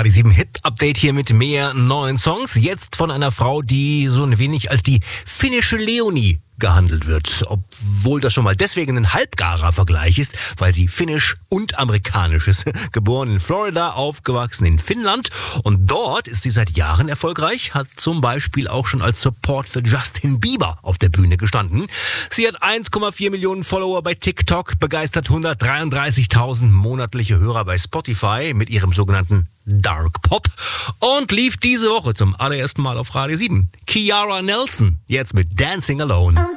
Radio 7 Hit-Update hier mit mehr neuen Songs. Jetzt von einer Frau, die so ein wenig als die finnische Leonie gehandelt wird. Obwohl das schon mal deswegen ein halbgarer Vergleich ist, weil sie finnisch und amerikanisch ist. Geboren in Florida, aufgewachsen in Finnland. Und dort ist sie seit Jahren erfolgreich, hat zum Beispiel auch schon als Support für Justin Bieber auf der Bühne gestanden. Sie hat 1,4 Millionen Follower bei TikTok, begeistert 133.000 monatliche Hörer bei Spotify mit ihrem sogenannten Dark Pop und lief diese Woche zum allerersten Mal auf Radio 7. Kiara Nelson, jetzt mit Dancing Alone.